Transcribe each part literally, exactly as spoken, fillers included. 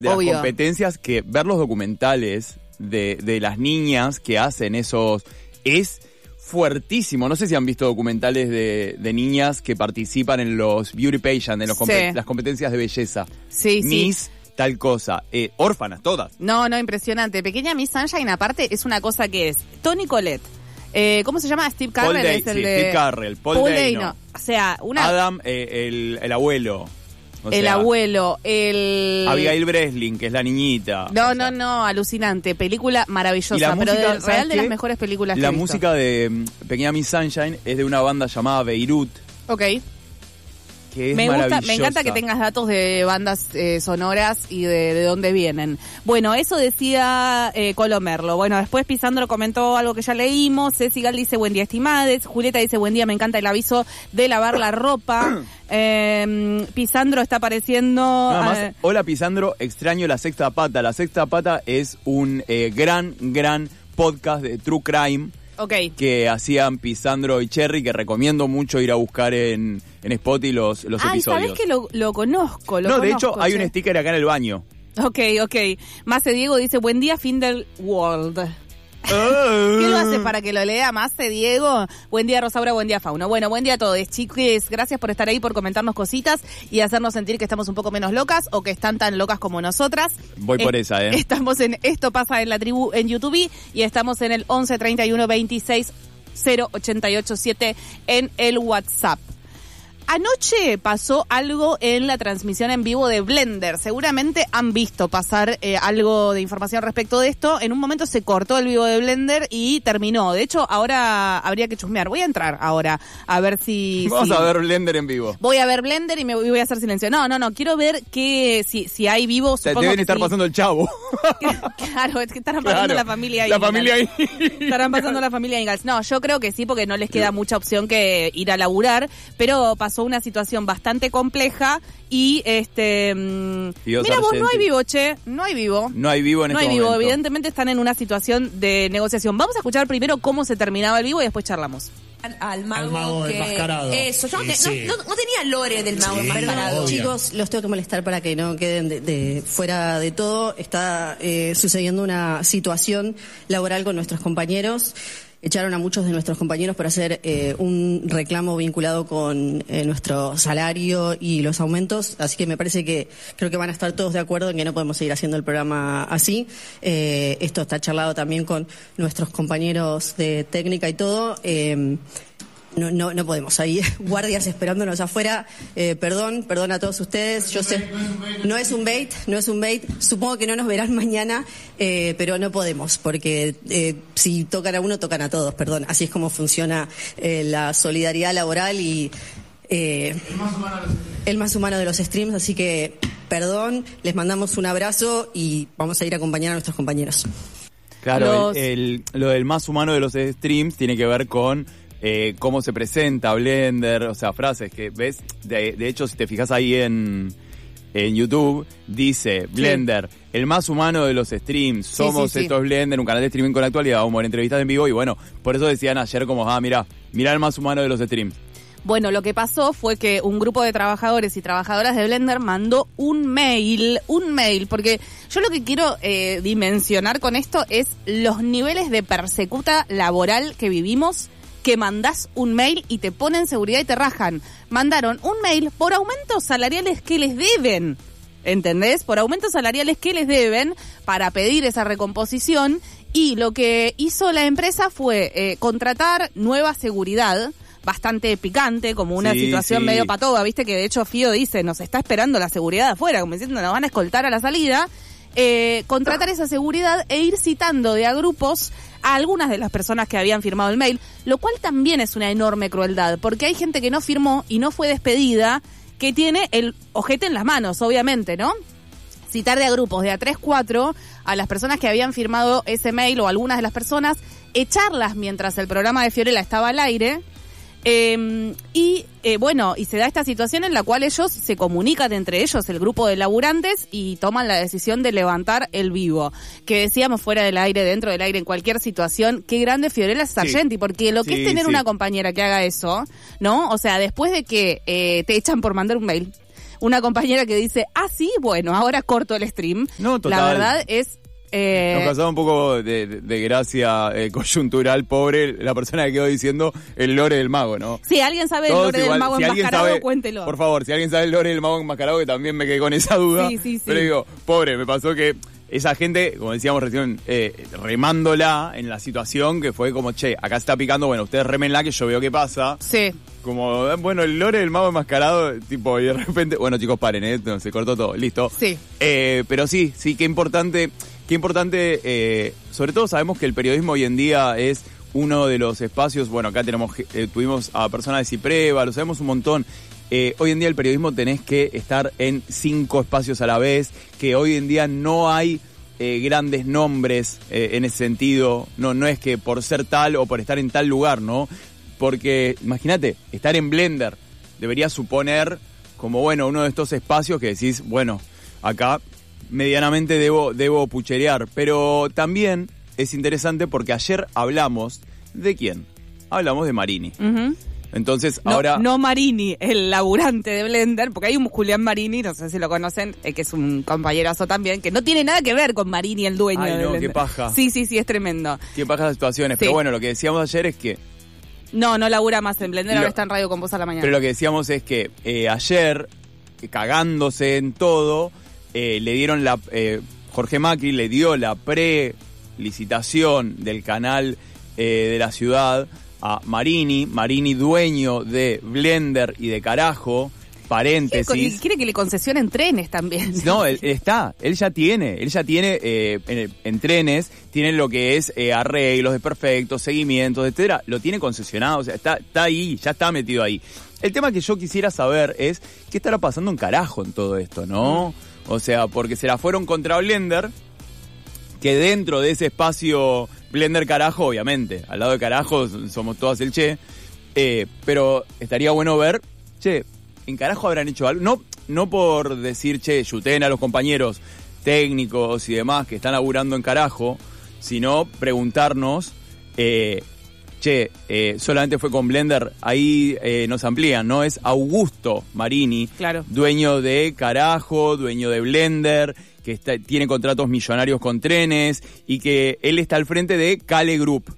de Obvio. las competencias, que ver los documentales de, de las niñas que hacen esos es fuertísimo. No sé si han visto documentales de, de niñas que participan en los beauty pageant, en los compet- Sí. las competencias de belleza. Sí, Miss sí. tal cosa. Eh, órfanas, todas. No, no, impresionante. Pequeña Miss Sunshine, aparte, es una cosa que es Toni Collette. Eh, ¿Cómo se llama? Steve Paul Carell Day- es el sí, de... Steve Carell, Paul, Paul Dano. Dano. O sea, una... Adam, eh, el, el abuelo. O el sea, abuelo, el... Abigail Breslin, que es la niñita. No, O sea, no, no, alucinante. Película maravillosa, Y la pero música, de, ¿sabes real de qué? las mejores películas que La he visto. música de mm, Pequeña Miss Sunshine es de una banda llamada Beirut, Ok. que es Me gusta, maravillosa. me encanta que tengas datos de bandas eh, sonoras y de, de dónde vienen. Bueno, eso decía eh, Colo Merlo. Bueno, después Pisandro comentó algo que ya leímos. Ceci Gal dice buen día, estimades. Julieta dice buen día, me encanta el aviso de lavar la ropa. eh, Pisandro está apareciendo... Nada más, eh, hola Pisandro, extraño La Sexta Pata. La Sexta Pata es un eh, gran, gran podcast de True Crime ok. que hacían Pisandro y Cherry, que recomiendo mucho ir a buscar en, en Spotify los, los Ay, episodios. ¿sabés que lo, lo conozco? Lo no, de conozco, hecho hay che. un sticker acá en el baño. Ok, ok. Mace Diego dice, buen día, fin del world. ¿Qué lo hace para que lo lea Mace Diego? Buen día, Rosaura, buen día, Fauno. Bueno, buen día a todos, chiques. Gracias por estar ahí, por comentarnos cositas y hacernos sentir que estamos un poco menos locas o que están tan locas como nosotras. Voy por Eh, esa, ¿eh? Estamos en Esto Pasa en la Tribu en YouTube y estamos en el once treinta y uno veintiséis cero ochenta y ocho siete en el WhatsApp. Anoche pasó algo en la transmisión en vivo de Blender. Seguramente han visto pasar eh, algo de información respecto de esto. En un momento se cortó el vivo de Blender y terminó. De hecho, ahora habría que chusmear. Voy a entrar ahora a ver si... Vamos si... a ver Blender en vivo. Voy a ver Blender y me voy a hacer silencio. No, no, no. Quiero ver que si, si hay vivo. O sea, Supongo deben que estar sí. pasando el Chavo. Claro, es que estarán pasando Claro. la familia La Ingalls. familia ahí. Estarán pasando la familia Ingalls. No, yo creo que sí, porque no les queda mucha opción que ir a laburar, pero pasó una situación bastante compleja y este... mmm, Dios mira vos, no hay Argenti. vivo, che, no hay vivo. No hay vivo en No este hay vivo, momento. evidentemente están en una situación de negociación. Vamos a escuchar primero cómo se terminaba el vivo y después charlamos. Al, al mago, Al mago que... enmascarado. Eso, yo no, Sí, te- sí. no, no- no tenía lore del mago Sí, enmascarado. obvio. Chicos, los tengo que molestar para que no queden de, de- fuera de todo. Está eh, sucediendo una situación laboral con nuestros compañeros. Echaron a muchos de nuestros compañeros por hacer eh, un reclamo vinculado con eh, nuestro salario y los aumentos, así que me parece que creo que van a estar todos de acuerdo en que no podemos seguir haciendo el programa así. Eh, esto está charlado también con nuestros compañeros de técnica y todo. Eh, No, no, no podemos. Hay guardias esperándonos afuera. Eh, perdón, perdón a todos ustedes. Yo sé, no es un bait, no es un bait. Supongo que no nos verán mañana, eh, pero no podemos, porque eh, si tocan a uno, tocan a todos. Perdón. Así es como funciona eh, la solidaridad laboral y eh, el más humano de los streams. Así que, perdón, les mandamos un abrazo y vamos a ir a acompañar a nuestros compañeros. Claro, Los- el, el- lo del más humano de los streams tiene que ver con eh, cómo se presenta Blender, o sea, frases que ves. De, de hecho, si te fijas ahí en, en YouTube, dice Blender, el más humano de los streams. Sí, Somos sí, sí. estos Blender, un canal de streaming con la actualidad, vamos a ver entrevistas en vivo y bueno, por eso decían ayer como, ah, mira, mira el más humano de los streams. Bueno, lo que pasó fue que un grupo de trabajadores y trabajadoras de Blender mandó un mail, un mail, porque yo lo que quiero eh, dimensionar con esto es los niveles de persecuta laboral que vivimos, que mandás un mail y te ponen seguridad y te rajan. Mandaron un mail por aumentos salariales que les deben, ¿entendés? Por aumentos salariales que les deben para pedir esa recomposición, y lo que hizo la empresa fue eh, contratar nueva seguridad, bastante picante, como una Sí, situación sí. medio patoga, viste que de hecho Fío dice, nos está esperando la seguridad de afuera, como diciendo, nos van a escoltar a la salida, eh, contratar esa seguridad e ir citando de a grupos a algunas de las personas que habían firmado el mail, lo cual también es una enorme crueldad, porque hay gente que no firmó y no fue despedida, que tiene el ojete en las manos, obviamente, ¿no? Citar de a grupos, de a tres, cuatro, a las personas que habían firmado ese mail o algunas de las personas, echarlas mientras el programa de Fiorella estaba al aire. Eh, y eh, bueno, y se da esta situación en la cual ellos se comunican entre ellos, el grupo de laburantes, y toman la decisión de levantar el vivo. Que decíamos fuera del aire, dentro del aire, en cualquier situación, qué grande Fiorella Sargenti, porque lo que Sí, es tener sí. una compañera que haga eso, ¿no? O sea, después de que eh, te echan por mandar un mail, una compañera que dice, ah, sí, bueno, ahora corto el stream. No, total. La verdad es... Eh, Nos causaba un poco de, de, de gracia eh, coyuntural, pobre, la persona que quedó diciendo el lore del mago, ¿no? Si alguien sabe Todos el lore igual, del mago si enmascarado, sabe, cuéntelo. Por favor, si alguien sabe el lore del mago enmascarado, que también me quedé con esa duda. Sí, sí, sí. Pero digo, pobre, me pasó que esa gente, como decíamos recién, eh, remándola en la situación, que fue como, che, acá se está picando, bueno, ustedes remenla que yo veo qué pasa. Sí. Como, bueno, el lore del mago enmascarado, tipo, y de repente, bueno, chicos, paren, ¿eh? No, se cortó todo, listo. Sí. Eh, pero sí, sí, qué importante, qué importante, eh, sobre todo sabemos que el periodismo hoy en día es uno de los espacios, bueno, acá tenemos, eh, tuvimos a personas de Cipreva, lo sabemos un montón. Eh, hoy en día el periodismo tenés que estar en cinco espacios a la vez, que hoy en día no hay eh, grandes nombres eh, en ese sentido, no, no es que por ser tal o por estar en tal lugar, ¿no? Porque, imagínate, estar en Blender debería suponer como, bueno, uno de estos espacios que decís, bueno, acá medianamente debo, debo pucherear, pero también es interesante porque ayer hablamos, ¿de quién? Hablamos de Marini. Uh-huh. Entonces, no, ahora... No Marini, el laburante de Blender, porque hay un Julián Marini, no sé si lo conocen, eh, que es un compañerazo también, que no tiene nada que ver con Marini, el dueño Ay, de no, Blender. qué paja. Sí, sí, sí, es tremendo. Qué paja las situaciones. Sí. Pero bueno, lo que decíamos ayer es que... No, no labura más en Blender, Lo- ahora está en Radio con Vos a la mañana. Pero lo que decíamos es que eh, ayer, eh, cagándose en todo, eh, le dieron la... Eh, Jorge Macri le dio la pre-licitación del canal eh, de la ciudad a Marini, Marini dueño de Blender y de Carajo, paréntesis. Y quiere que le concesionen trenes también. No, él, él está, él ya tiene, él ya tiene eh, en, en trenes, tiene lo que es eh, arreglos de perfectos, seguimientos, etcétera, lo tiene concesionado, o sea, está, está ahí, ya está metido ahí. El tema que yo quisiera saber es qué estará pasando en Carajo en todo esto, ¿no? O sea, porque se la fueron contra Blender, que dentro de ese espacio Blender Carajo, obviamente, al lado de Carajo somos todas el che, eh, pero estaría bueno ver, che, en Carajo habrán hecho algo, no, no por decir, che, yuten a los compañeros técnicos y demás que están laburando en Carajo, sino preguntarnos, eh, che, eh, solamente fue con Blender, ahí eh, nos amplían, ¿no? Es Augusto Marini, Claro. dueño de Carajo, dueño de Blender, que está, tiene contratos millonarios con trenes y que él está al frente de Cale Group.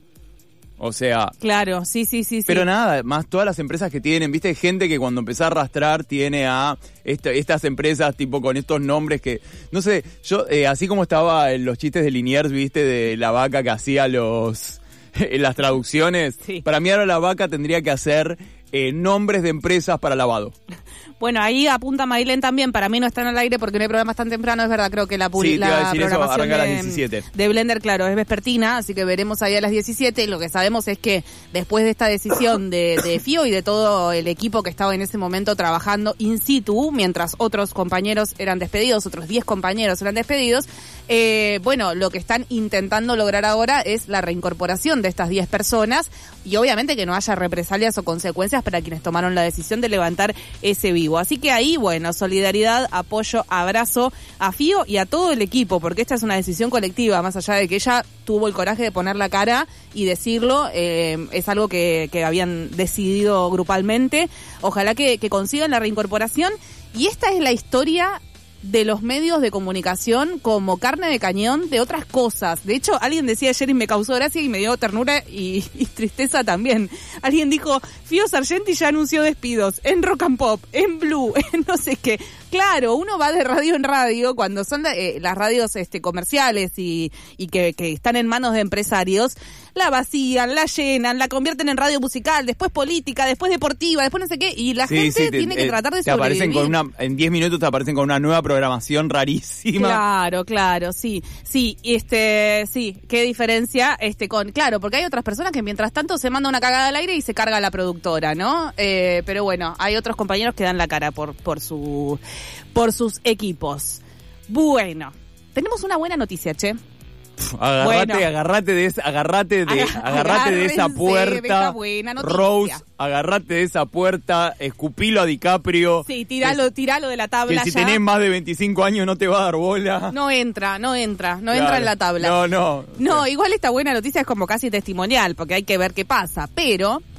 O sea... Claro, sí, sí, sí. Pero sí. nada, más todas las empresas que tienen, viste, gente que cuando empezó a arrastrar tiene a esta, estas empresas tipo con estos nombres que, no sé, yo, eh, así como estaba en los chistes de Liniers, viste, de la vaca que hacía los las traducciones, Sí. para mí ahora la vaca tendría que hacer eh, nombres de empresas para lavado. Bueno, ahí apunta Marilén también, para mí no están al aire porque no hay programas tan temprano, es verdad, creo que la, publi- Sí, te iba a la decir eso, programación arranca a las de, diecisiete. de Blender, claro, es vespertina, así que veremos ahí a las diecisiete, y lo que sabemos es que después de esta decisión de, de Fío y de todo el equipo que estaba en ese momento trabajando in situ, mientras otros compañeros eran despedidos, otros diez compañeros eran despedidos, eh, bueno, lo que están intentando lograr ahora es la reincorporación de estas diez personas y obviamente que no haya represalias o consecuencias para quienes tomaron la decisión de levantar ese vivo. Así que ahí, bueno, solidaridad, apoyo, abrazo a Fío y a todo el equipo, porque esta es una decisión colectiva, más allá de que ella tuvo el coraje de poner la cara y decirlo, eh, es algo que, que habían decidido grupalmente. Ojalá que, que consigan la reincorporación, y esta es la historia de los medios de comunicación como carne de cañón de otras cosas. De hecho, alguien decía ayer y me causó gracia y me dio ternura y, y tristeza también. Alguien dijo, Fío Sargenti ya anunció despidos en Rock and Pop, en Blue, en no sé qué. Claro, uno va de radio en radio cuando son eh, las radios este, comerciales y, y que, que están en manos de empresarios, la vacían, la llenan, la convierten en radio musical, después política, después deportiva, después no sé qué, y la Sí, gente sí, te- tiene que eh, tratar de te aparecen sobrevivir. con una En diez minutos te aparecen con una nueva programación rarísima. Claro, claro, sí, sí, este, sí, qué diferencia, este, con, claro, porque hay otras personas que mientras tanto se manda una cagada al aire y se carga la productora, ¿no? Eh, pero bueno, hay otros compañeros que dan la cara por, por su, por sus equipos. Bueno, tenemos una buena noticia, che. Agarrate, Bueno. agarrate de esa, agarrate de, Aga- agarrate de esa agárrense de puerta. esta buena noticia. Rose, agarrate de esa puerta, escupilo a DiCaprio. Sí, tiralo, tiralo de la Que tabla si ya. tenés más de veinticinco años no te va a dar bola. No entra, no entra, no Claro. entra en la tabla. No, no. No, igual esta buena noticia es como casi testimonial, porque hay que ver qué pasa, pero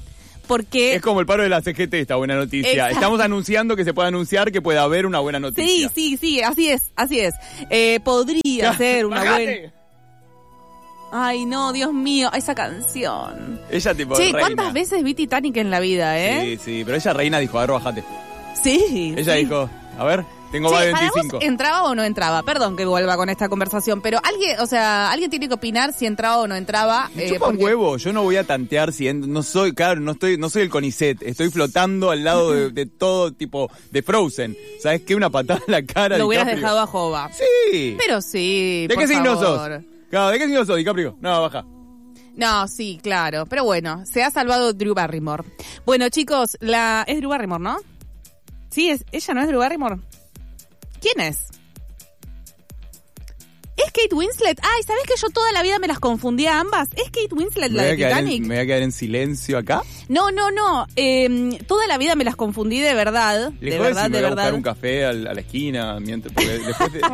porque... Es como el paro de la C G T, esta buena noticia. Exacto. Estamos anunciando que se puede anunciar que puede haber una buena noticia. Sí, sí, sí, así es, así es. Eh, podría ser una ¡Bajate! buena... Ay, no, Dios mío, esa canción. Ella tipo Che, reina. ¿cuántas veces vi Titanic en la vida, eh? Sí, sí, pero ella reina dijo, a ver, bajate. Sí. Ella sí. dijo, a ver, tengo Che, más de ¿para veinticinco. vos entraba o no entraba? Perdón que vuelva con esta conversación, pero alguien, o sea, alguien tiene que opinar si entraba o no entraba. Me eh, chupa un porque- huevo, yo no voy a tantear si en- no soy, claro, no estoy, no soy el CONICET, estoy flotando al lado de, de todo tipo de Frozen. ¿Sabes qué? Una patada en la cara. Lo hubieras DiCaprio. dejado a Jova. Sí. Pero sí, ¿De por qué signo sos? favor. Claro, ¿de qué signo sos, DiCaprio? No, baja. No, sí, claro. Pero bueno, se ha salvado Drew Barrymore. Bueno, chicos, la es Drew Barrymore, ¿no? Sí, es ella, ¿no es Drew Barrymore? ¿Quién es? ¿Es Kate Winslet? Ay, ¿sabés que yo toda la vida me las confundía ambas? ¿Es Kate Winslet Me la voy, de a quedar Titanic? en, me voy a quedar en silencio acá. No, no, no. Eh, toda la vida me las confundí de verdad. Le De jodes verdad, si me de voy a buscar verdad. un café al- a la esquina mientras, porque después de...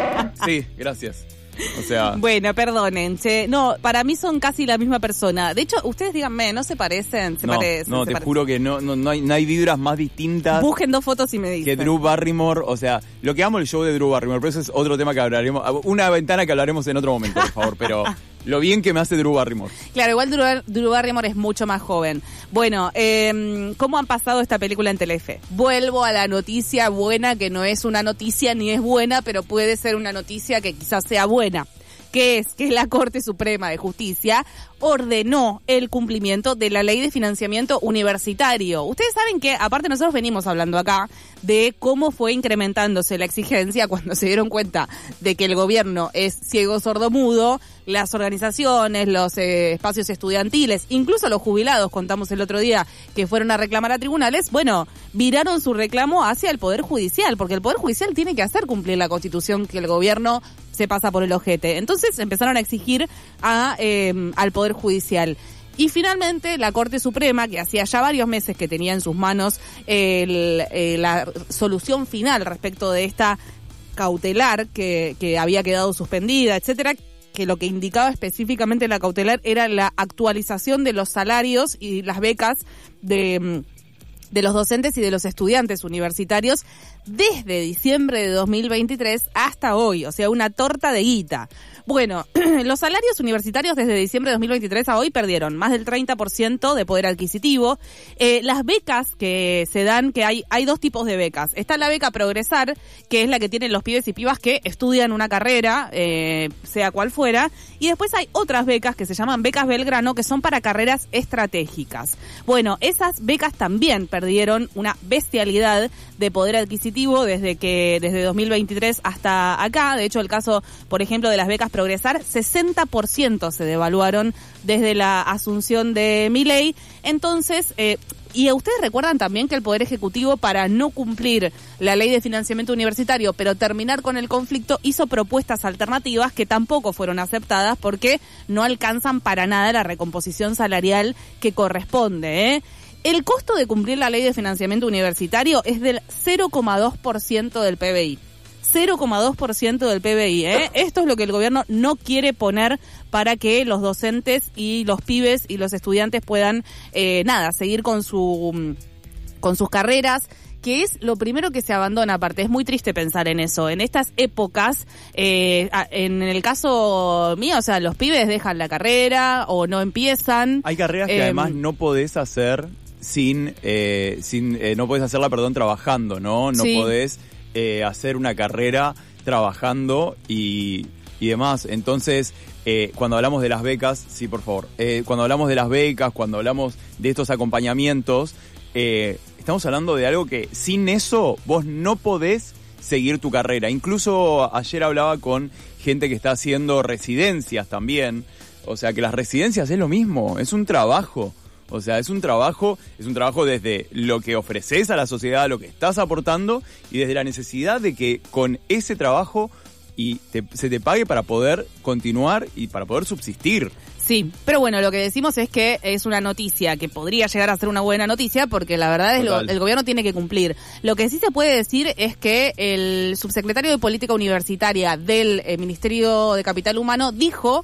Sí, gracias. O sea, Bueno, perdonen, che. No, para mí son casi la misma persona. De hecho, ustedes díganme, ¿no se parecen? Se no, parecen. no, se te parecen. juro que no, no, no, hay, no hay vibras más distintas Busquen dos fotos y me dicen. que Drew Barrymore. O sea, lo que amo el show de Drew Barrymore, pero eso es otro tema que hablaremos, una ventana que hablaremos en otro momento, por favor, pero lo bien que me hace Drew Barrymore. Claro, igual Drew, Drew Barrymore es mucho más joven. Bueno, eh, ¿cómo han pasado esta película en Telefe? Vuelvo a la noticia buena, que no es una noticia ni es buena, pero puede ser una noticia que quizás sea buena. Que es que la Corte Suprema de Justicia ordenó el cumplimiento de la Ley de Financiamiento Universitario. Ustedes saben que, aparte nosotros venimos hablando acá de cómo fue incrementándose la exigencia cuando se dieron cuenta de que el gobierno es ciego, sordo, mudo, las organizaciones, los eh, espacios estudiantiles, incluso los jubilados, contamos el otro día, que fueron a reclamar a tribunales, bueno, viraron su reclamo hacia el Poder Judicial, porque el Poder Judicial tiene que hacer cumplir la Constitución que el gobierno se pasa por el ojete. Entonces empezaron a exigir a, eh, al Poder Judicial. Y finalmente la Corte Suprema, que hacía ya varios meses que tenía en sus manos el, eh, la solución final respecto de esta cautelar que, que había quedado suspendida, etcétera, que lo que indicaba específicamente la cautelar era la actualización de los salarios y las becas de, de los docentes y de los estudiantes universitarios desde diciembre de dos mil veintitrés hasta hoy, o sea, una torta de guita. Bueno, los salarios universitarios desde diciembre de dos mil veintitrés a hoy perdieron más del treinta por ciento de poder adquisitivo. Eh, las becas que se dan, que hay hay dos tipos de becas. Está la beca Progresar, que es la que tienen los pibes y pibas que estudian una carrera, eh, sea cual fuera. Y después hay otras becas que se llaman becas Belgrano, que son para carreras estratégicas. Bueno, esas becas también perdieron una bestialidad de poder adquisitivo desde que desde dos mil veintitrés hasta acá. De hecho, el caso, por ejemplo, de las becas Progresar, sesenta por ciento se devaluaron desde la asunción de Milei. Entonces, eh, y ustedes recuerdan también que el Poder Ejecutivo, para no cumplir la Ley de Financiamiento Universitario, pero terminar con el conflicto, hizo propuestas alternativas que tampoco fueron aceptadas porque no alcanzan para nada la recomposición salarial que corresponde, ¿eh? El costo de cumplir la Ley de Financiamiento Universitario es del cero coma dos por ciento del P B I. cero coma dos por ciento del P B I, ¿eh? Esto es lo que el gobierno no quiere poner para que los docentes y los pibes y los estudiantes puedan, eh, nada, seguir con su con sus carreras, que es lo primero que se abandona. Aparte, es muy triste pensar en eso. En estas épocas, eh, en el caso mío, o sea, los pibes dejan la carrera o no empiezan. Hay carreras que Eh, además no podés hacer sin, eh, sin eh, no podés hacerla, perdón, trabajando, ¿no? No Sí. podés eh, hacer una carrera trabajando y, y demás. Entonces, eh, cuando hablamos de las becas, sí, por favor, eh, cuando hablamos de las becas, cuando hablamos de estos acompañamientos, eh, estamos hablando de algo que sin eso vos no podés seguir tu carrera. Incluso ayer hablaba con gente que está haciendo residencias también. O sea, que las residencias es lo mismo, es un trabajo. O sea, es un trabajo, es un trabajo desde lo que ofreces a la sociedad, lo que estás aportando, y desde la necesidad de que con ese trabajo y te, se te pague para poder continuar y para poder subsistir. Sí, pero bueno, lo que decimos es que es una noticia que podría llegar a ser una buena noticia, porque la verdad es lo, el gobierno tiene que cumplir. Lo que sí se puede decir es que el subsecretario de Política Universitaria del eh, Ministerio de Capital Humano dijo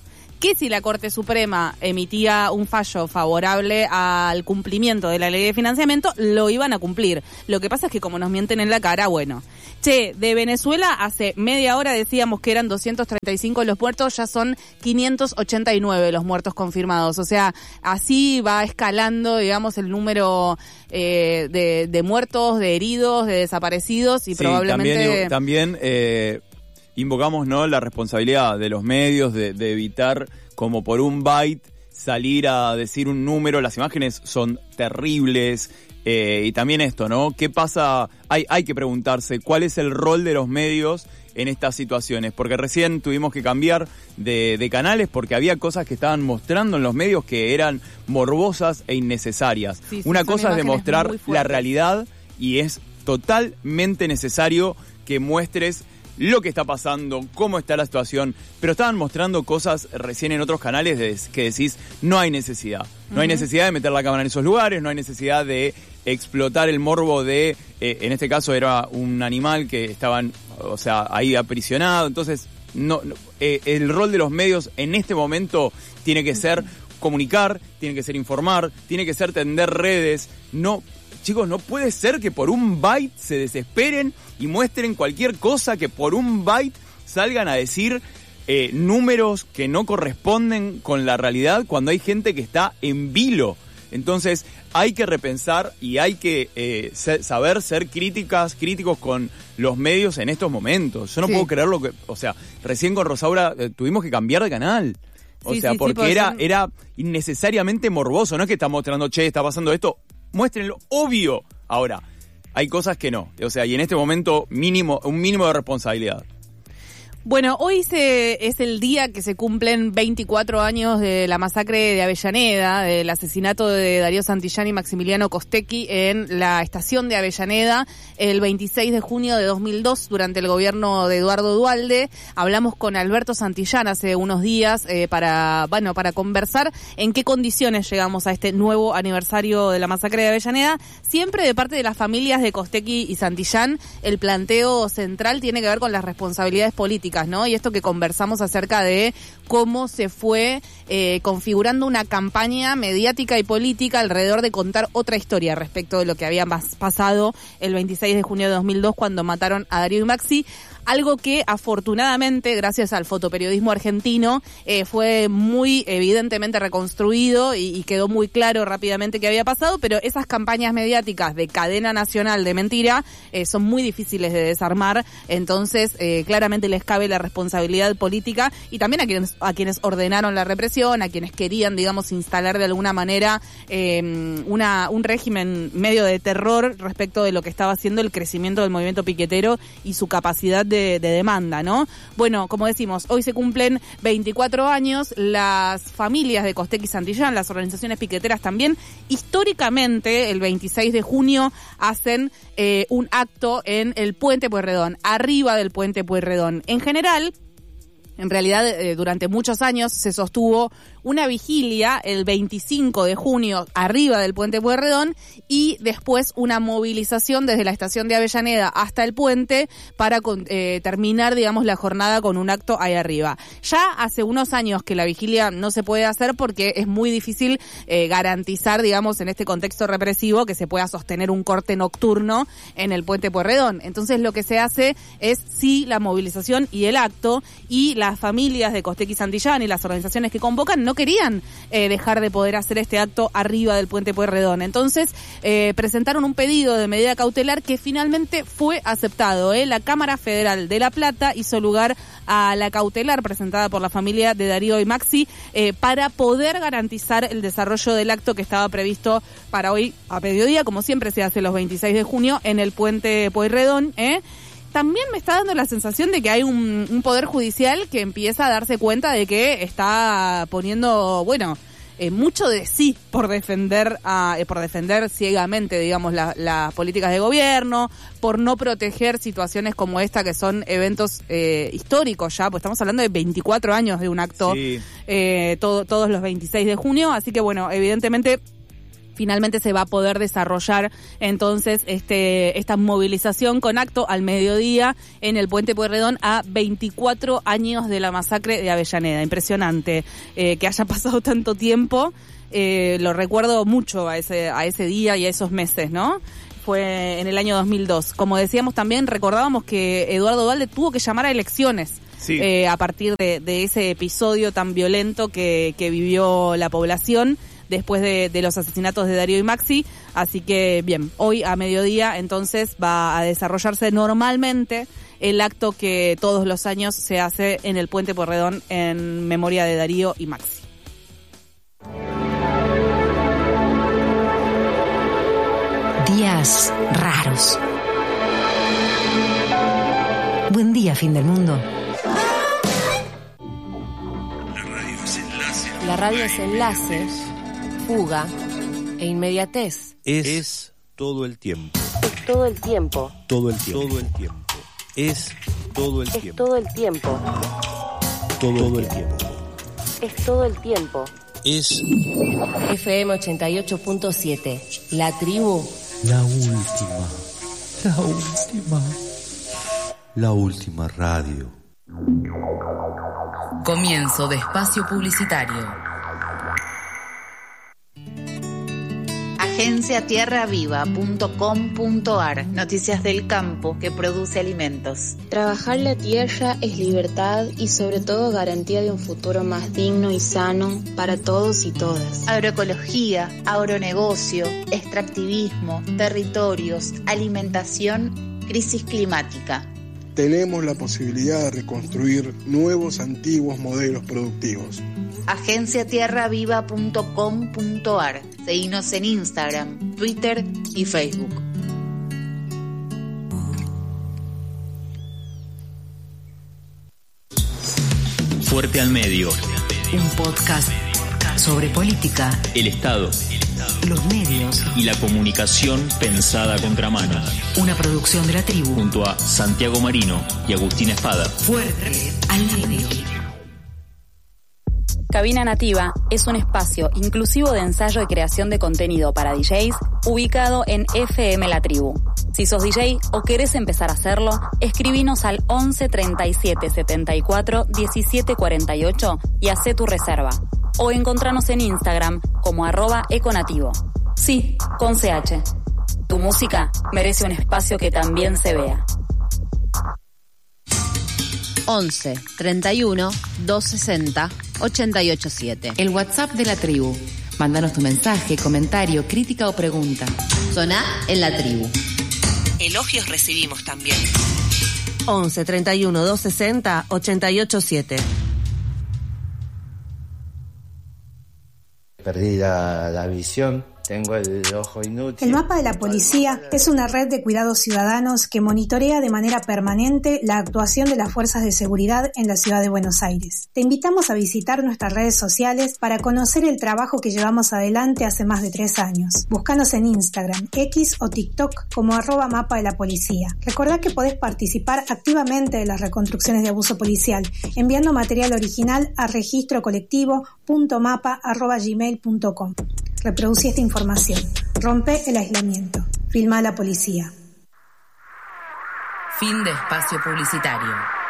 que si la Corte Suprema emitía un fallo favorable al cumplimiento de la ley de financiamiento, lo iban a cumplir. Lo que pasa es que como nos mienten en la cara, bueno. Che, de Venezuela hace media hora decíamos que eran doscientos treinta y cinco los muertos, ya son quinientos ochenta y nueve los muertos confirmados. O sea, así va escalando, digamos, el número eh, de, de muertos, de heridos, de desaparecidos y sí, probablemente... También, también eh, invocamos, ¿no?, la responsabilidad de los medios de, de evitar, como por un byte, salir a decir un número. Las imágenes son terribles. Eh, y también esto, ¿no? ¿Qué pasa? Hay, hay que preguntarse cuál es el rol de los medios en estas situaciones, porque recién tuvimos que cambiar de, de canales porque había cosas que estaban mostrando en los medios que eran morbosas e innecesarias. Sí, sí, Una cosa es demostrar la realidad y es totalmente necesario que muestres lo que está pasando, cómo está la situación, pero estaban mostrando cosas recién en otros canales de, que decís, no hay necesidad. No uh-huh. hay necesidad de meter la cámara en esos lugares, no hay necesidad de explotar el morbo de, eh, en este caso era un animal que estaban, o sea, ahí aprisionado. Entonces, no, no eh, el rol de los medios en este momento tiene que ser comunicar, tiene que ser informar, tiene que ser tender redes, no... Chicos, no puede ser que por un byte se desesperen y muestren cualquier cosa, que por un byte salgan a decir eh, números que no corresponden con la realidad cuando hay gente que está en vilo. Entonces hay que repensar y hay que eh, ser, saber ser críticas, críticos con los medios en estos momentos. Yo no sí. puedo creer lo que... O sea, recién con Rosaura eh, tuvimos que cambiar de canal. O sí, sea, sí, porque sí, era, ser... era innecesariamente morboso. No es que está mostrando, che, está pasando esto... Muéstrenlo, obvio. Ahora, hay cosas que no. O sea, y en este momento mínimo, un mínimo de responsabilidad. Bueno, hoy se, es el día que se cumplen veinticuatro años de la masacre de Avellaneda, del asesinato de Darío Santillán y Maximiliano Costecchi en la estación de Avellaneda, el veintiséis de junio de dos mil dos, durante el gobierno de Eduardo Duhalde. Hablamos con Alberto Santillán hace unos días eh, para, bueno, para conversar en qué condiciones llegamos a este nuevo aniversario de la masacre de Avellaneda. Siempre de parte de las familias de Costecchi y Santillán, el planteo central tiene que ver con las responsabilidades políticas, ¿no? Y esto que conversamos acerca de cómo se fue eh, configurando una campaña mediática y política alrededor de contar otra historia respecto de lo que había pasado el veintiséis de junio de dos mil dos cuando mataron a Darío y Maxi. Algo que afortunadamente, gracias al fotoperiodismo argentino, eh, fue muy evidentemente reconstruido y, y quedó muy claro rápidamente qué había pasado, pero esas campañas mediáticas de cadena nacional de mentira eh, son muy difíciles de desarmar, entonces eh, claramente les cabe la responsabilidad política y también a quienes, a quienes ordenaron la represión, a quienes querían, digamos, instalar de alguna manera eh, una un régimen medio de terror respecto de lo que estaba haciendo el crecimiento del movimiento piquetero y su capacidad de De, de demanda, ¿no? Bueno, como decimos, hoy se cumplen veinticuatro años, las familias de Costecchi y Santillán, las organizaciones piqueteras también, históricamente el veintiséis de junio hacen eh, un acto en el Puente Pueyrredón, arriba del Puente Pueyrredón. En general, en realidad, eh, durante muchos años se sostuvo una vigilia el veinticinco de junio arriba del Puente Pueyrredón y después una movilización desde la estación de Avellaneda hasta el puente para eh, terminar, digamos, la jornada con un acto ahí arriba. Ya hace unos años que la vigilia no se puede hacer porque es muy difícil eh, garantizar, digamos, en este contexto represivo que se pueda sostener un corte nocturno en el Puente Pueyrredón. Entonces lo que se hace es sí la movilización y el acto, y las familias de Costecchi y Santillán y las organizaciones que convocan no querían eh, dejar de poder hacer este acto arriba del Puente Pueyrredón. Entonces eh, presentaron un pedido de medida cautelar que finalmente fue aceptado. ¿eh? La Cámara Federal de La Plata hizo lugar a la cautelar presentada por la familia de Darío y Maxi eh, para poder garantizar el desarrollo del acto que estaba previsto para hoy a mediodía, como siempre se hace los veintiséis de junio en el Puente Pueyrredón. ¿eh? También me está dando la sensación de que hay un, un poder judicial que empieza a darse cuenta de que está poniendo, bueno, eh, mucho de sí por defender a, eh, por defender ciegamente, digamos, las la políticas de gobierno, por no proteger situaciones como esta que son eventos eh, históricos ya, pues estamos hablando de veinticuatro años de un acto, sí. eh, todo, todos los veintiséis de junio, así que bueno, evidentemente finalmente se va a poder desarrollar entonces este esta movilización con acto al mediodía en el Puente Pueyrredón a veinticuatro años de la masacre de Avellaneda. Impresionante eh, que haya pasado tanto tiempo. Eh, lo recuerdo mucho a ese a ese día y a esos meses, ¿no? Fue en el año dos mil dos. Como decíamos también, recordábamos que Eduardo Duhalde tuvo que llamar a elecciones sí. eh, a partir de, de ese episodio tan violento que, que vivió la población después de, de los asesinatos de Darío y Maxi. Así que, bien, hoy a mediodía entonces va a desarrollarse normalmente el acto que todos los años se hace en el Puente Pueyrredón en memoria de Darío y Maxi. Días raros. Buen día, fin del mundo. La radio es enlace. La radio es enlace, fuga e inmediatez. Es, es todo el tiempo. Es todo el tiempo. Todo el tiempo. Todo el tiempo. Es todo el es tiempo. todo el tiempo. Todo, todo el tiempo. Es todo el tiempo. Es F M ochenta y ocho punto siete. La tribu. La última. La última. La última radio. Comienzo de espacio publicitario. agencia tierra viva punto com punto ar. Noticias del campo que produce alimentos. Trabajar la tierra es libertad y sobre todo garantía de un futuro más digno y sano para todos y todas. Agroecología, agronegocio, extractivismo, territorios, alimentación, crisis climática. Tenemos la posibilidad de reconstruir nuevos antiguos modelos productivos. agencia tierra viva punto com punto ar. Seguinos en Instagram, Twitter y Facebook. Fuerte al medio. Un podcast sobre política, El Estado, los medios y la comunicación pensada a contramano. Una producción de La Tribu. Junto a Santiago Marino y Agustín Espada. Fuerte al medio. Cabina Nativa es un espacio inclusivo de ensayo y creación de contenido para D Js ubicado en F M La Tribu. Si sos D J o querés empezar a hacerlo, escribinos al once treinta y siete setenta y cuatro diecisiete cuarenta y ocho y hacé tu reserva. O encontranos en Instagram como arroba econativo. Sí, con C H. Tu música merece un espacio que también se vea. once treinta y uno doscientos sesenta ochenta y ocho siete. El WhatsApp de La Tribu. Mándanos tu mensaje, comentario, crítica o pregunta. Soná en La Tribu. Elogios recibimos también. once treinta y uno doscientos sesenta ochenta y ocho siete. Perdí la, la visión, tengo el ojo inútil. El mapa de la policía es una red de cuidados ciudadanos que monitorea de manera permanente la actuación de las fuerzas de seguridad en la ciudad de Buenos Aires. Te invitamos a visitar nuestras redes sociales para conocer el trabajo que llevamos adelante hace más de tres años. Búscanos en Instagram, X o TikTok como arroba mapa de la policía. Recordá que podés participar activamente de las reconstrucciones de abuso policial enviando material original a registro colectivo punto mapa arroba gmail punto com. Reproducí esta información. Rompe el aislamiento. Filma a la policía. Fin de espacio publicitario.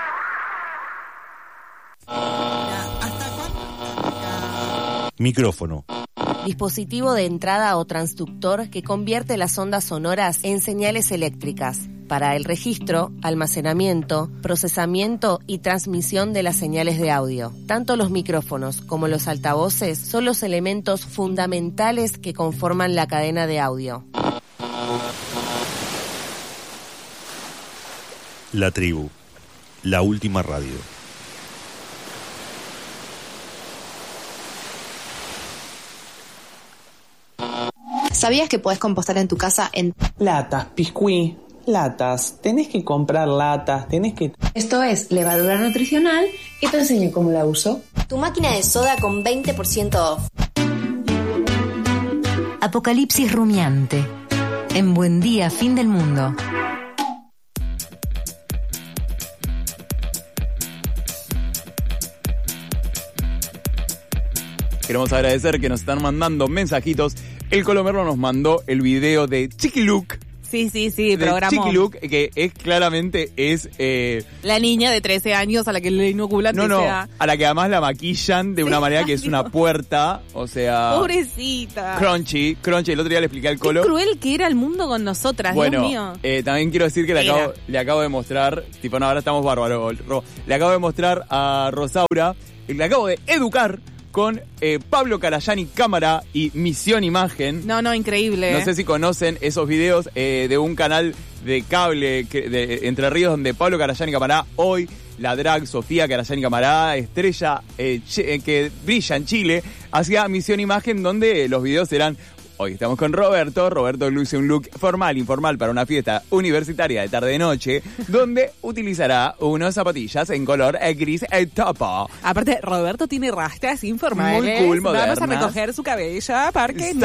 Micrófono. Dispositivo de entrada o transductor que convierte las ondas sonoras en señales eléctricas para el registro, almacenamiento, procesamiento y transmisión de las señales de audio. Tanto los micrófonos como los altavoces son los elementos fundamentales que conforman la cadena de audio. La Tribu, la última radio. ¿Sabías que podés compostar en tu casa en latas, piscuí, latas? Tenés que comprar latas, tenés que... Esto es levadura nutricional y te enseño cómo la uso. Tu máquina de soda con veinte por ciento off. Apocalipsis rumiante. En Buen Día, Fin del Mundo. Queremos agradecer que nos están mandando mensajitos El Colomerlo nos mandó el video de Chiqui Luke. Sí, sí, sí, programa. Chiqui Luke, que es claramente es... Eh, la niña de trece años a la que le inoculan no, que no, sea... a la que además la maquillan de una manera que es una puerta, o sea... Pobrecita. Crunchy, Crunchy, el otro día le expliqué al Colo. Qué cruel que era el mundo con nosotras, bueno, Dios mío. Eh, también quiero decir que le acabo, le acabo de mostrar, tipo, no, ahora estamos bárbaros, Ro, le acabo de mostrar a Rosaura, le acabo de educar con eh, Pablo Carayani Cámara y Misión Imagen. No, no, increíble. No sé si conocen esos videos eh, de un canal de cable que, de Entre Ríos donde Pablo Carayani Cámara, hoy la drag Sofía Carayani Cámara, estrella eh, che, eh, que brilla en Chile, hacía Misión Imagen donde los videos eran... Hoy estamos con Roberto. Roberto luce un look formal, informal para una fiesta universitaria de tarde-noche, donde utilizará unas zapatillas en color gris e topo. Aparte, Roberto tiene rastas informales. Muy cool, modernas. Vamos a recoger su cabello porque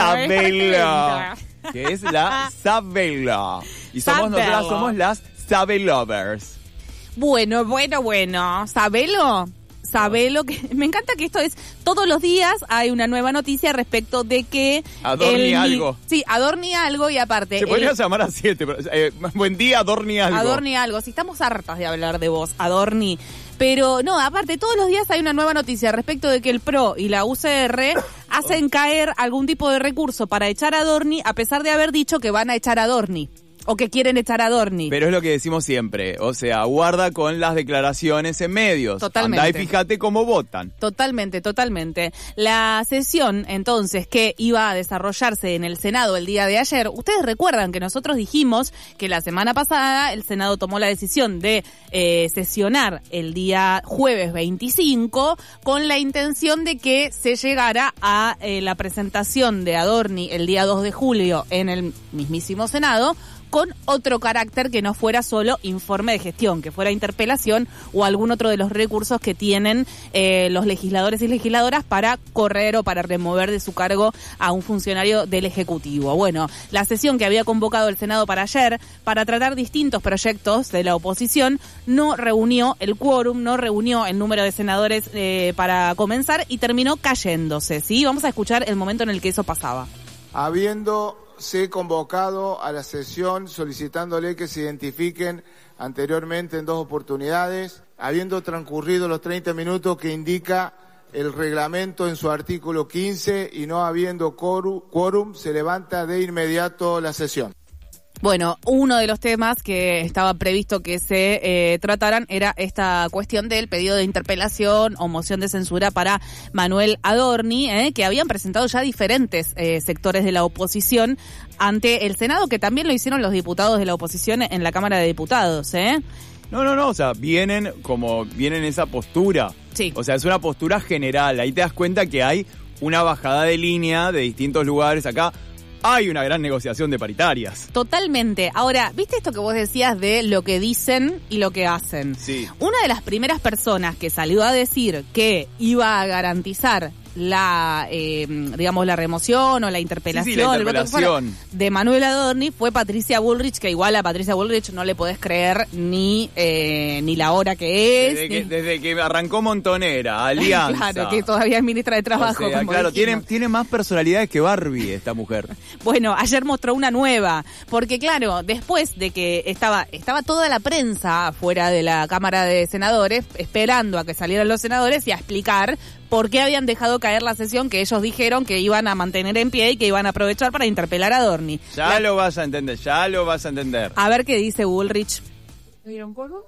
Sabela, no es que es la Sabela. Y somos Sabelo. nosotras, somos las Sabelovers. Bueno, bueno, bueno. ¿Sabelo? Sabelo, que me encanta que esto es todos los días hay una nueva noticia respecto de que Adorni el, algo. Sí, Adorni algo y aparte. Se podría el, llamar a siete, pero eh, buen día, Adorni algo. Adorni algo. Si estamos hartas de hablar de vos, Adorni. Pero no, aparte todos los días hay una nueva noticia respecto de que el P R O y la U C R hacen caer algún tipo de recurso para echar a Adorni a pesar de haber dicho que van a echar a Adorni. O que quieren echar a Adorni. Pero es lo que decimos siempre, o sea, guarda con las declaraciones en medios. Totalmente. Andá y fíjate cómo votan. Totalmente, totalmente. La sesión, entonces, que iba a desarrollarse en el Senado el día de ayer, ustedes recuerdan que nosotros dijimos que la semana pasada el Senado tomó la decisión de eh, sesionar el día jueves veinticinco con la intención de que se llegara a eh, la presentación de Adorni el día dos de julio en el mismísimo Senado, con otro carácter que no fuera solo informe de gestión, que fuera interpelación o algún otro de los recursos que tienen eh, los legisladores y legisladoras para correr o para remover de su cargo a un funcionario del Ejecutivo. Bueno, la sesión que había convocado el Senado para ayer, para tratar distintos proyectos de la oposición, no reunió el quórum, no reunió el número de senadores eh, para comenzar y terminó cayéndose, ¿sí? Vamos a escuchar el momento en el que eso pasaba. Habiendo se he convocado a la sesión solicitándole que se identifiquen anteriormente en dos oportunidades, habiendo transcurrido los treinta minutos que indica el reglamento en su artículo quince y no habiendo quórum, se levanta de inmediato la sesión. Bueno, uno de los temas que estaba previsto que se eh, trataran era esta cuestión del pedido de interpelación o moción de censura para Manuel Adorni, eh, que habían presentado ya diferentes eh, sectores de la oposición ante el Senado, que también lo hicieron los diputados de la oposición en la Cámara de Diputados, ¿eh? No, no, no, o sea, vienen como, vienen esa postura. Sí. O sea, es una postura general. Ahí te das cuenta que hay una bajada de línea de distintos lugares acá. Hay una gran negociación de paritarias. Totalmente. Ahora, ¿viste esto que vos decías de lo que dicen y lo que hacen? Sí. Una de las primeras personas que salió a decir que iba a garantizar la, eh, digamos, la remoción o la interpelación, sí, sí, la el voto interpelación de Manuel Adorni fue Patricia Bullrich, que igual a Patricia Bullrich no le podés creer ni eh, ni la hora que es. Desde, ni... que, desde que arrancó Montonera, Alianza. Claro, que todavía es ministra de Trabajo. O sea, como claro, dijimos. tiene, tiene más personalidades que Barbie esta mujer. Bueno, ayer mostró una nueva, porque claro, después de que estaba estaba toda la prensa afuera de la Cámara de Senadores esperando a que salieran los senadores y a explicar por qué habían dejado caer la sesión que ellos dijeron que iban a mantener en pie y que iban a aprovechar para interpelar a Adorni. Ya la... lo vas a entender, ya lo vas a entender. A ver qué dice Bullrich. ¿Vieron quórum?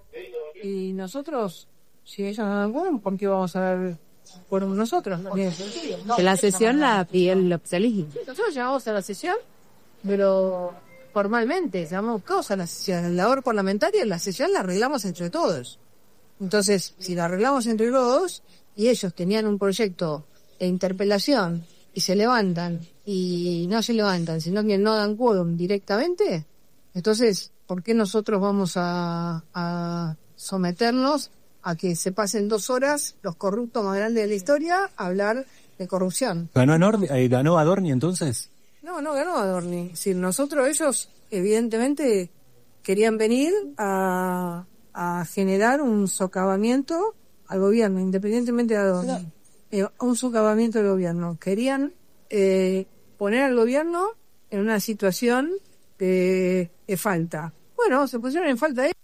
Y nosotros, si ellos no dan quórum, ¿por qué vamos a dar quórum nosotros? No tiene sentido. Que la sesión la pidió el oficialismo. Nosotros llamamos a la sesión, pero formalmente llamamos todos a la sesión. La labor parlamentaria, la sesión la arreglamos entre todos. Entonces, si la arreglamos entre todos y ellos tenían un proyecto de interpelación y se levantan y no se levantan, sino que no dan quórum directamente, entonces, ¿por qué nosotros vamos a, a someternos a que se pasen dos horas los corruptos más grandes de la historia a hablar de corrupción? ¿Ganó, Adorni, eh, ¿ganó Adorni entonces? No, no ganó Adorni. Es decir, nosotros, ellos, evidentemente, querían venir a, a generar un socavamiento al gobierno, independientemente de Adorni. Eh, un socavamiento del gobierno. Querían eh, poner al gobierno en una situación de, de falta. Bueno, se pusieron en falta de...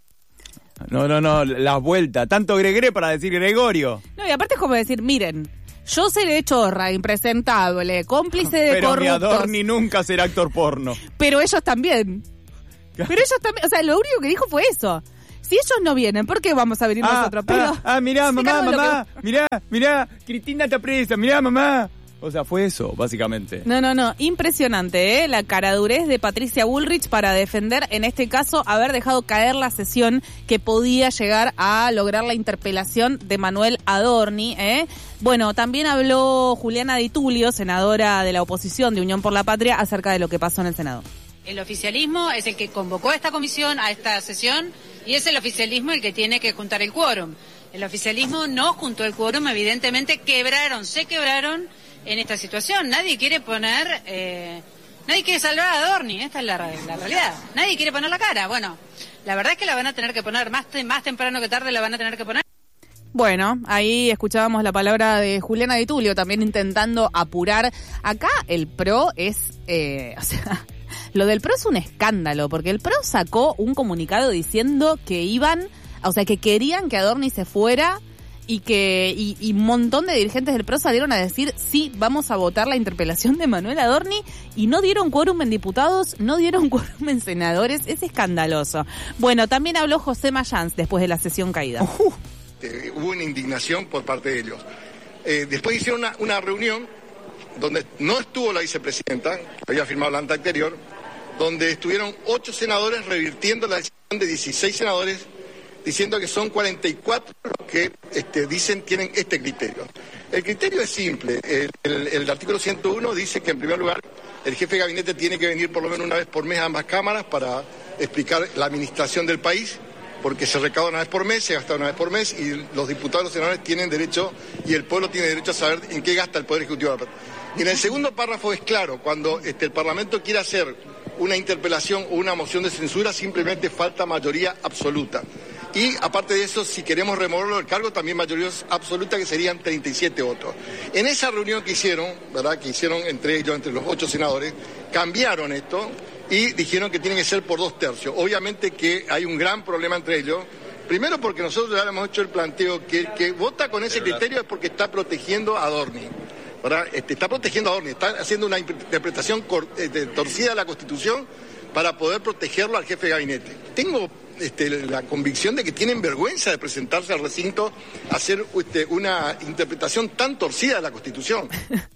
No, no, no, las vueltas. Tanto Gregre para decir Gregorio. No, y aparte es como decir, miren, yo seré chorra, impresentable, cómplice de pero corruptos. Pero mi Adorni nunca será actor porno. Pero ellos también. Pero ellos también, o sea, lo único que dijo fue eso. Si ellos no vienen, ¿por qué vamos a venir ah, nosotros? Pero, ah, ah, mirá, mamá, mamá, que... mirá, mirá, Cristina está presa, mirá, mamá. O sea, fue eso, básicamente. No, no, no, impresionante, ¿eh? La caradurez de Patricia Bullrich para defender, en este caso, haber dejado caer la sesión que podía llegar a lograr la interpelación de Manuel Adorni, ¿eh? Bueno, también habló Juliana Di Tulio, senadora de la oposición de Unión por la Patria, acerca de lo que pasó en el Senado. El oficialismo es el que convocó a esta comisión, a esta sesión, y es el oficialismo el que tiene que juntar el quórum. El oficialismo no juntó el quórum, evidentemente quebraron, se quebraron en esta situación. Nadie quiere poner, eh, nadie quiere salvar a Adorni, esta es la, la realidad. Nadie quiere poner la cara. Bueno, la verdad es que la van a tener que poner, más, te, más temprano que tarde la van a tener que poner. Bueno, ahí escuchábamos la palabra de Juliana Di Tulio, también intentando apurar. Acá el P R O es, eh, o sea, lo del P R O es un escándalo, porque el P R O sacó un comunicado diciendo que iban, o sea, que querían que Adorni se fuera. Y que y, y un montón de dirigentes del P R O salieron a decir, sí, vamos a votar la interpelación de Manuel Adorni, y no dieron quórum en diputados, no dieron quórum en senadores, es escandaloso. Bueno, también habló José Mayans después de la sesión caída. Uh, eh, hubo una indignación por parte de ellos. Eh, después hicieron una, una reunión donde no estuvo la vicepresidenta, que había firmado la acta anterior, donde estuvieron ocho senadores revirtiendo la decisión de dieciséis senadores, diciendo que son cuarenta y cuatro los que este, dicen tienen este criterio. El criterio es simple. El, el, el artículo ciento uno dice que, en primer lugar, el jefe de gabinete tiene que venir por lo menos una vez por mes a ambas cámaras para explicar la administración del país, porque se recauda una vez por mes, se gasta una vez por mes, y los diputados y los senadores tienen derecho, y el pueblo tiene derecho a saber en qué gasta el Poder Ejecutivo. Y en el segundo párrafo es claro, cuando este, el Parlamento quiere hacer una interpelación o una moción de censura, simplemente falta mayoría absoluta. Y aparte de eso, si queremos removerlo del cargo, también mayoría absoluta, que serían treinta y siete votos. En esa reunión que hicieron, ¿verdad?, que hicieron entre ellos, entre los ocho senadores, cambiaron esto y dijeron que tiene que ser por dos tercios. Obviamente que hay un gran problema entre ellos. Primero porque nosotros ya hemos hecho el planteo que el que vota con ese criterio es porque está protegiendo a Adorni. ¿Verdad? Este, está protegiendo a Adorni, está haciendo una interpretación cor, eh, torcida de la Constitución para poder protegerlo al jefe de gabinete. Tengo este, la convicción de que tienen vergüenza de presentarse al recinto a hacer este, una interpretación tan torcida de la Constitución.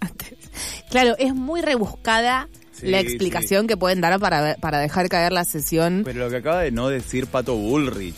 Claro, es muy rebuscada sí, la explicación sí. que pueden dar para, para dejar caer la sesión. Pero lo que acaba de no decir Pato Bullrich.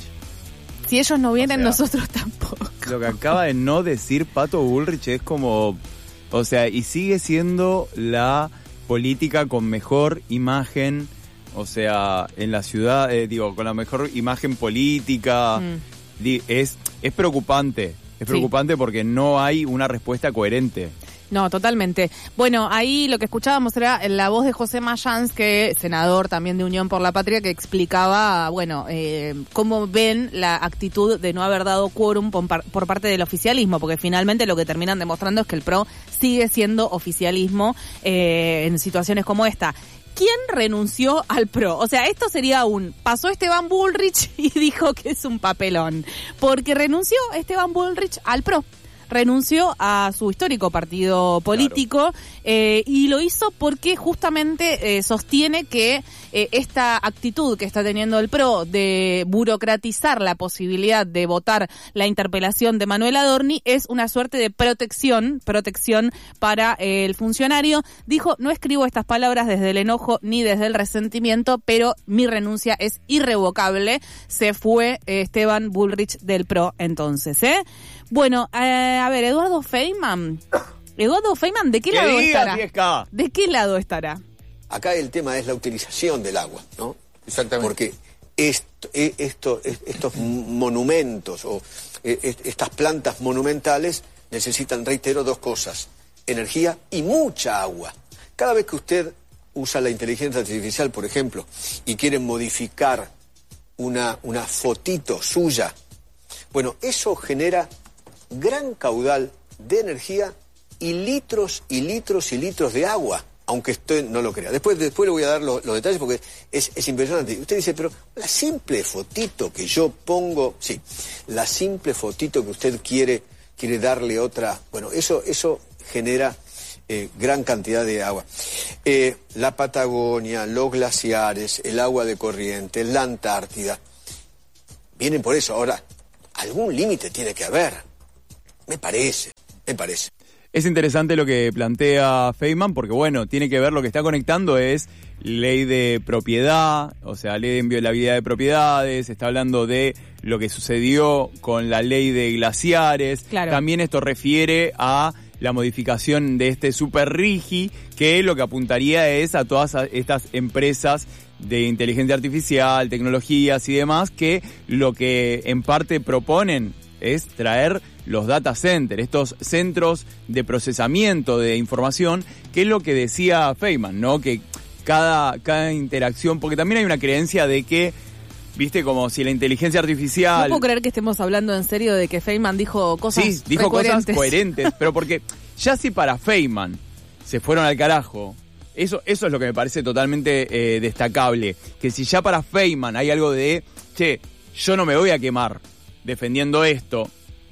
Si ellos no vienen, o sea, nosotros tampoco. Lo que acaba de no decir Pato Bullrich es como... O sea, y sigue siendo la política con mejor imagen, o sea, en la ciudad, eh, digo, con la mejor imagen política. Mm. Di, es, es preocupante, es preocupante sí. porque no hay una respuesta coherente. No, totalmente. Bueno, ahí lo que escuchábamos era la voz de José Mayans, que senador también de Unión por la Patria, que explicaba, bueno, eh, cómo ven la actitud de no haber dado quórum por, por parte del oficialismo, porque finalmente lo que terminan demostrando es que el P R O sigue siendo oficialismo eh, en situaciones como esta. ¿Quién renunció al P R O? O sea, esto sería un... Pasó Esteban Bullrich y dijo que es un papelón, porque renunció Esteban Bullrich al P R O. Renunció a su histórico partido político, claro. eh, y lo hizo porque justamente eh, sostiene que eh, esta actitud que está teniendo el P R O de burocratizar la posibilidad de votar la interpelación de Manuel Adorni es una suerte de protección, protección para eh, el funcionario. Dijo, no escribo estas palabras desde el enojo ni desde el resentimiento, pero mi renuncia es irrevocable. Se fue eh, Esteban Bullrich del P R O entonces, ¿eh? Bueno, eh, a ver, Eduardo Feynman. Eduardo Feynman, ¿de qué, ¿Qué lado estará? Fiesca? ¿De qué lado estará? Acá el tema es la utilización del agua, ¿no? Exactamente. Porque esto, esto, estos monumentos o estas plantas monumentales necesitan, reitero, dos cosas: energía y mucha agua. Cada vez que usted usa la inteligencia artificial, por ejemplo, y quiere modificar una, una fotito suya, bueno, eso genera gran caudal de energía y litros y litros y litros de agua a aunque usted no lo crea. Después, después le voy a dar lo, los detalles porque es, es impresionante. Usted dice, pero la simple fotito que yo pongo, sí, la simple fotito que usted quiere, quiere darle otra, bueno, eso, eso genera eh, gran cantidad de agua. Eh, la Patagonia, los glaciares, el agua de corriente, la Antártida, vienen por eso. Ahora, algún límite tiene que haber. Me parece, me parece. Es interesante lo que plantea Feynman porque, bueno, tiene que ver, lo que está conectando es ley de propiedad, o sea, ley de inviolabilidad de propiedades, está hablando de lo que sucedió con la ley de glaciares. Claro. También esto refiere a la modificación de este super RIGI, que lo que apuntaría es a todas estas empresas de inteligencia artificial, tecnologías y demás, que lo que en parte proponen es traer los data centers, estos centros de procesamiento de información, que es lo que decía Feynman, ¿no? Que cada, cada interacción, porque también hay una creencia de que, viste, como si la inteligencia artificial... No puedo creer que estemos hablando en serio de que Feynman dijo cosas Sí, dijo coherentes. cosas coherentes, pero porque ya si para Feynman se fueron al carajo, eso, eso es lo que me parece totalmente eh, destacable, que si ya para Feynman hay algo de, che, yo no me voy a quemar defendiendo esto,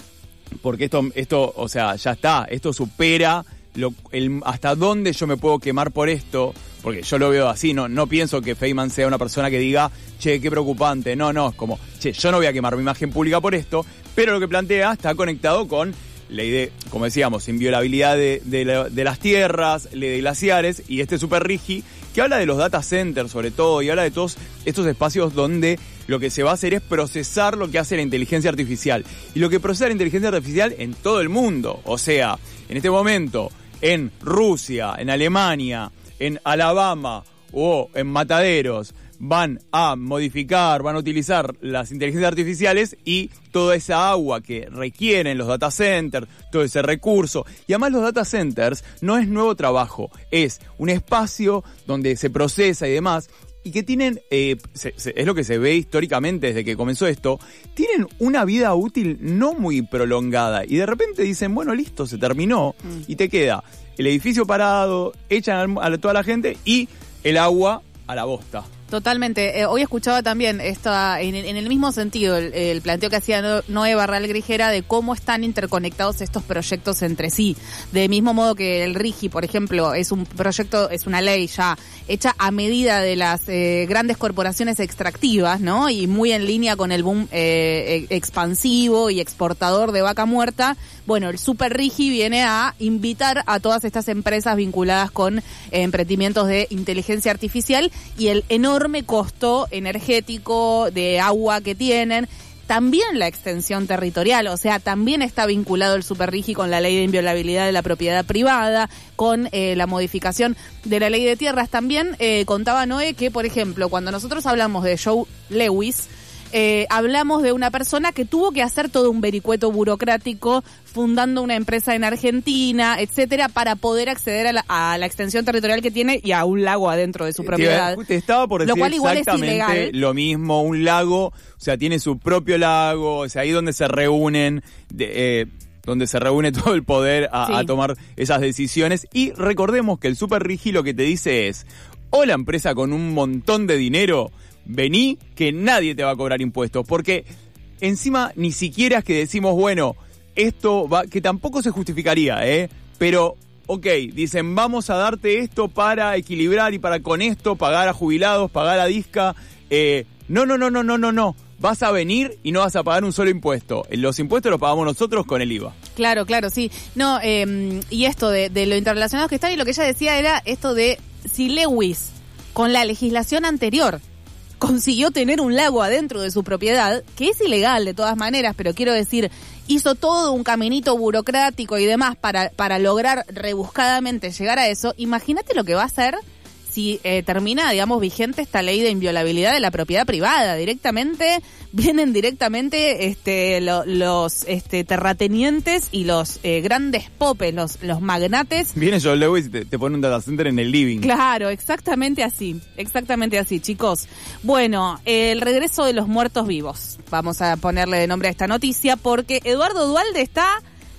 porque esto, esto, o sea, ya está, esto supera lo, el, hasta dónde yo me puedo quemar por esto, porque yo lo veo así, no, no pienso que Feynman sea una persona que diga, che, qué preocupante, no, no, es como, che, yo no voy a quemar mi imagen pública por esto, pero lo que plantea está conectado con ley de, como decíamos, inviolabilidad de, de, la, de las tierras, ley de glaciares y este super RIGI, que habla de los data centers sobre todo, y habla de todos estos espacios donde lo que se va a hacer es procesar lo que hace la inteligencia artificial. Y lo que procesa la inteligencia artificial en todo el mundo. O sea, en este momento, en Rusia, en Alemania, en Alabama o en Mataderos, van a modificar, van a utilizar las inteligencias artificiales y toda esa agua que requieren los data centers, todo ese recurso. Y además los data centers no es nuevo trabajo, es un espacio donde se procesa y demás, y que tienen, eh, se, se, es lo que se ve históricamente desde que comenzó esto, tienen una vida útil no muy prolongada. Y de repente dicen, bueno, listo, se terminó, mm. y te queda el edificio parado, echan a toda la gente y el agua a la bosta. Totalmente. Eh, hoy escuchaba también esta, en, en el mismo sentido el, el planteo que hacía Noé Barral Grijera de cómo están interconectados estos proyectos entre sí. De mismo modo que el RIGI, por ejemplo, es un proyecto, es una ley ya hecha a medida de las eh, grandes corporaciones extractivas, ¿no? Y muy en línea con el boom eh, expansivo y exportador de vaca muerta. Bueno, el Super RIGI viene a invitar a todas estas empresas vinculadas con eh, emprendimientos de inteligencia artificial y el enorme costo energético de agua que tienen. También la extensión territorial, o sea, también está vinculado el Super RIGI con la ley de inviolabilidad de la propiedad privada, con eh, la modificación de la ley de tierras. También eh, contaba Noé que, por ejemplo, cuando nosotros hablamos de Joe Lewis, Eh, hablamos de una persona que tuvo que hacer todo un vericueto burocrático fundando una empresa en Argentina, etcétera, para poder acceder a la, a la extensión territorial que tiene y a un lago adentro de su propiedad. Te estaba por decir lo cual igual exactamente es ilegal. Lo mismo, un lago, o sea, tiene su propio lago, o sea, ahí donde se reúnen, de, eh, donde se reúne todo el poder a, sí. a tomar esas decisiones. Y recordemos que el Super RIGI lo que te dice es, o la empresa con un montón de dinero, vení, que nadie te va a cobrar impuestos, porque encima ni siquiera es que decimos, bueno, esto va, que tampoco se justificaría, ¿eh? Pero, ok, dicen, vamos a darte esto para equilibrar y para con esto pagar a jubilados, pagar a disca, eh, no, no, no, no, no, no, no, vas a venir y no vas a pagar un solo impuesto, los impuestos los pagamos nosotros con el I V A. Claro, claro, sí, no, eh, y esto de, de lo interrelacionados que están, y lo que ella decía era esto de si Lewis, con la legislación anterior, consiguió tener un lago adentro de su propiedad, que es ilegal de todas maneras, pero quiero decir, hizo todo un caminito burocrático y demás para, para lograr rebuscadamente llegar a eso. Imagínate lo que va a hacer si eh, termina, digamos, vigente esta ley de inviolabilidad de la propiedad privada. Directamente, vienen directamente este, lo, los este, terratenientes y los eh, grandes popes, los, los magnates. Viene Joe Lewis y te, te pone un data center en el living. Claro, exactamente así, exactamente así, chicos. Bueno, el regreso de los muertos vivos. Vamos a ponerle de nombre a esta noticia porque Eduardo Duhalde está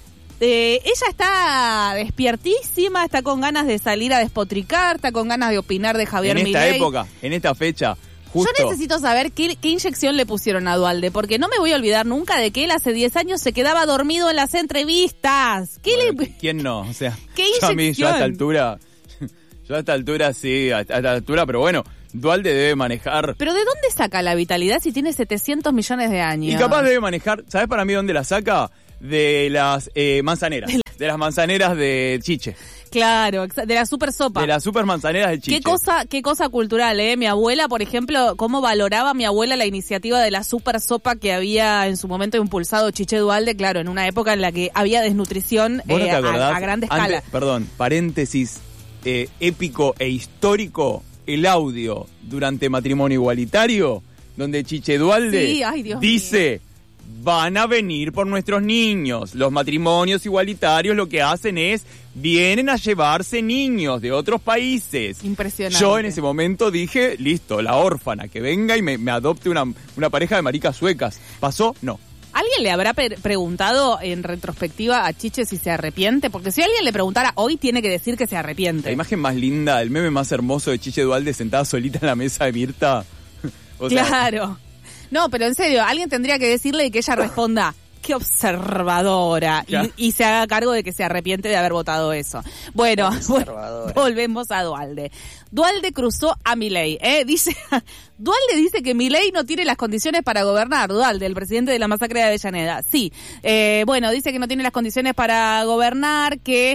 Eh, ella está despiertísima, está con ganas de salir a despotricar, está con ganas de opinar de Javier En esta Milei. época, en esta fecha, justo. Yo necesito saber qué, qué inyección le pusieron a Dualde, porque no me voy a olvidar nunca de que él hace diez años se quedaba dormido en las entrevistas. ¿Qué Bueno, le... ¿Quién no? O sea, ¿Qué yo a mí, yo a inyección? esta altura, yo a esta altura sí, a esta altura, pero bueno, Dualde debe manejar. ¿Pero de dónde saca la vitalidad si tiene setecientos millones de años? Y capaz debe manejar, ¿sabes para mí dónde la saca? De las eh, manzaneras, de, la... de las manzaneras de Chiche. Claro, de la super sopa. De las super manzaneras de Chiche. Qué cosa, qué cosa cultural, ¿eh? Mi abuela, por ejemplo, cómo valoraba mi abuela la iniciativa de la super sopa que había en su momento impulsado Chiche Dualde, claro, en una época en la que había desnutrición ¿Vos no eh, te acordás? a, a grande Antes, escala. Perdón, paréntesis, eh, épico e histórico, el audio durante matrimonio igualitario, donde Chiche Dualde Sí, ay, Dios dice... Van a venir por nuestros niños. Los matrimonios igualitarios lo que hacen es, vienen a llevarse niños de otros países. Impresionante. Yo en ese momento dije, listo, la órfana, que venga y me, me adopte una, una pareja de maricas suecas. ¿Pasó? No. ¿Alguien le habrá per- preguntado en retrospectiva a Chiche si se arrepiente? Porque si alguien le preguntara hoy, tiene que decir que se arrepiente. La imagen más linda, el meme más hermoso de Chiche Dualde sentada solita en la mesa de Mirta. O sea, claro. No, pero en serio, alguien tendría que decirle y que ella responda, qué observadora, Ya. y, y se haga cargo de que se arrepiente de haber votado eso. Bueno, bueno, volvemos a Dualde. Dualde cruzó a Milei, ¿eh? Dice, Dualde dice que Milei no tiene las condiciones para gobernar. Dualde, el presidente de la masacre de Avellaneda. Sí, eh, bueno, dice que no tiene las condiciones para gobernar, que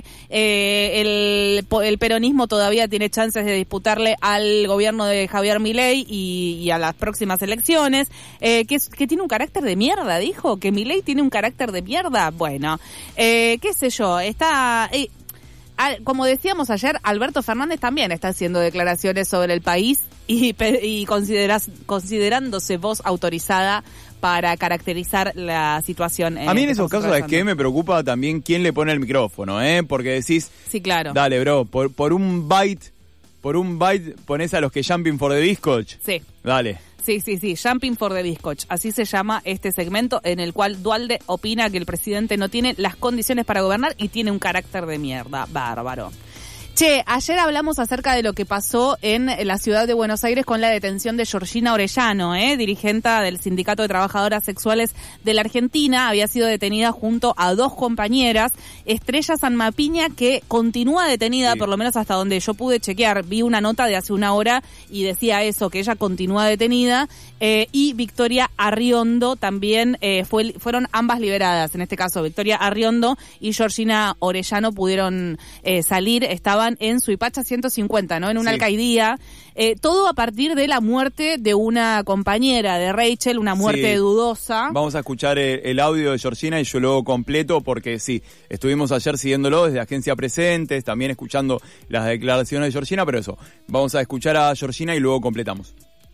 eh, el, el peronismo todavía tiene chances de disputarle al gobierno de Javier Milei y, y a las próximas elecciones, eh, que, es, que tiene un carácter de mierda, dijo, que Milei tiene un carácter de mierda. Bueno, eh, qué sé yo, está... Eh, como decíamos ayer, Alberto Fernández también está haciendo declaraciones sobre el país y, y consideras, considerándose voz autorizada para caracterizar la situación. A mí en esos casos, ¿sabes qué? Me preocupa también quién le pone el micrófono, ¿eh? Porque decís, sí, claro. Dale, bro, por, por un byte, por un byte pones a los que jumping for the bizcoch. Sí. Dale. Sí, sí, sí, Jumping for the Bizcoch. Así se llama este segmento en el cual Dualde opina que el presidente no tiene las condiciones para gobernar y tiene un carácter de mierda. Bárbaro. Che, ayer hablamos acerca de lo que pasó en la ciudad de Buenos Aires con la detención de Georgina Orellano, ¿eh? dirigente del Sindicato de Trabajadoras Sexuales de la Argentina. Había sido detenida junto a dos compañeras, Estrella Sanmapiña, que continúa detenida, sí. por lo menos hasta donde yo pude chequear. Vi una nota de hace una hora y decía eso, que ella continúa detenida, eh, y Victoria Arriondo también eh, fue, fueron ambas liberadas. En este caso, Victoria Arriondo y Georgina Orellano pudieron eh, salir, estaban en Suipacha ciento cincuenta, ¿no? En una sí. alcaidía. Eh, todo a partir de la muerte de una compañera de Rachel, una muerte sí. dudosa. Vamos a escuchar el, el audio de Georgina y yo luego completo porque sí, estuvimos ayer siguiéndolo desde Agencia Presentes, también escuchando las declaraciones de Georgina, pero eso, vamos a escuchar a Georgina y luego completamos.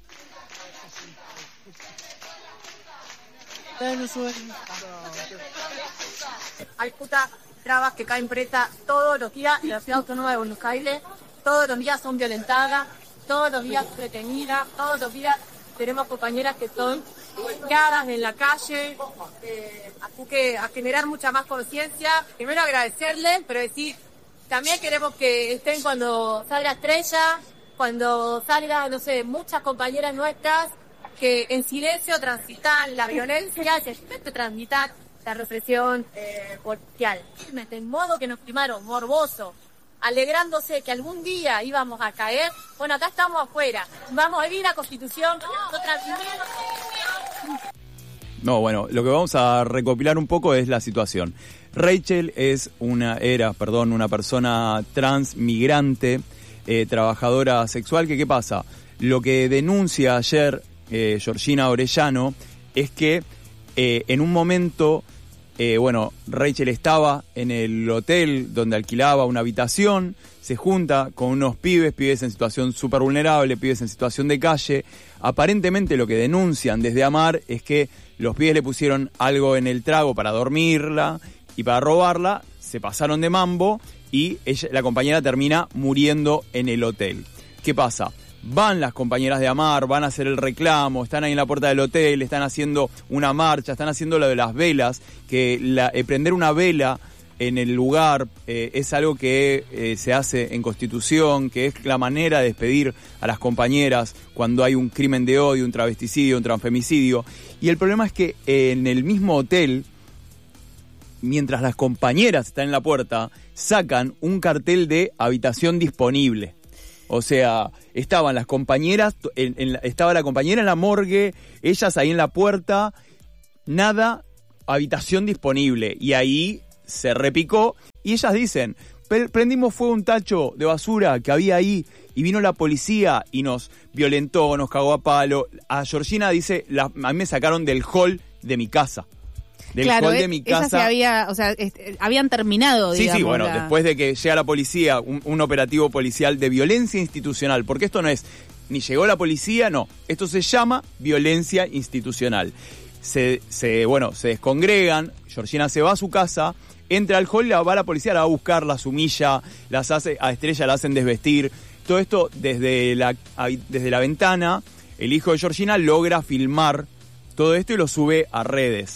Hay puta trabas que caen preta todos los días en la ciudad autónoma de Buenos Aires, todos los días son violentadas, todos los días detenidas, todos los días tenemos compañeras que son quedadas en la calle, eh, así que a generar mucha más conciencia, primero agradecerles, pero decir, también queremos que estén cuando salga Estrella, cuando salga, no sé, muchas compañeras nuestras que en silencio transitan la violencia, se transitan la represión eh, policial. De modo que nos primaron morboso, alegrándose que algún día íbamos a caer. Bueno, acá estamos afuera. Vamos a vivir la Constitución. Nosotras No, bueno, lo que vamos a recopilar un poco es la situación. Rachel es una, era, perdón, una persona trans, migrante, eh, trabajadora sexual, que ¿qué pasa? Lo que denuncia ayer eh, Georgina Orellano es que eh, en un momento... Eh, bueno, Rachel estaba en el hotel donde alquilaba una habitación, se junta con unos pibes, pibes en situación súper vulnerable, pibes en situación de calle. Aparentemente lo que denuncian desde Amar es que los pibes le pusieron algo en el trago para dormirla y para robarla, se pasaron de mambo y ella, la compañera termina muriendo en el hotel. ¿Qué pasa? Van las compañeras de Amar, van a hacer el reclamo, están ahí en la puerta del hotel, están haciendo una marcha, están haciendo lo de las velas, que la, eh, prender una vela en el lugar, eh, es algo que eh, se hace en Constitución, que es la manera de despedir a las compañeras cuando hay un crimen de odio, un travesticidio, un transfemicidio. Y el problema es que eh, en el mismo hotel, mientras las compañeras están en la puerta, sacan un cartel de habitación disponible. O sea, estaban las compañeras, en, en, estaba la compañera en la morgue, ellas ahí en la puerta, nada, habitación disponible. Y ahí se repicó y ellas dicen, prendimos fuego a un tacho de basura que había ahí y vino la policía y nos violentó, nos cagó a palo. A Georgina dice, la, a mí me sacaron del hall de mi casa. Del claro, hall de mi casa. Ella se había, o sea, este, habían terminado, sí, digamos. Sí, bueno, la... después de que llega la policía, un, un operativo policial de violencia institucional, porque esto no es, ni llegó la policía, no, esto se llama violencia institucional. Se, se bueno, se descongregan, Georgina se va a su casa, entra al hall, va a la policía, la va a buscar, las humilla, las hace, a Estrella la hacen desvestir. Todo esto desde la, desde la ventana, el hijo de Georgina logra filmar todo esto y lo sube a redes.